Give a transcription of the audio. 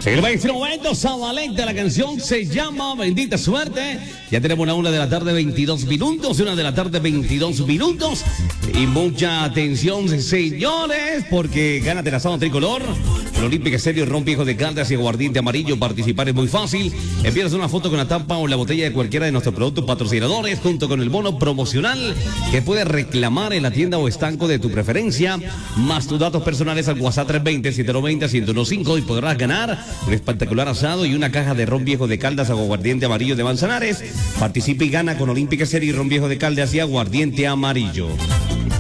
El instrumento Zabaleta, la canción se llama Bendita Suerte. Ya tenemos la 1 de la tarde, 22 minutos, 1 de la tarde, 22 minutos. Y mucha atención, señores, porque gánate el asado tricolor. El Olímpica Serio, Ron Viejo de Caldas y Aguardiente Amarillo. Participar es muy fácil. Envíanos una foto con la tapa o la botella de cualquiera de nuestros productos patrocinadores, junto con el bono promocional que puedes reclamar en la tienda o estanco de tu preferencia, más tus datos personales al WhatsApp 320-790-1015 y podrás ganar un espectacular asado y una caja de Ron Viejo de Caldas o Aguardiente Amarillo de Manzanares. Participa y gana con Olímpica Serie, Ron Viejo de Caldas y Aguardiente Amarillo.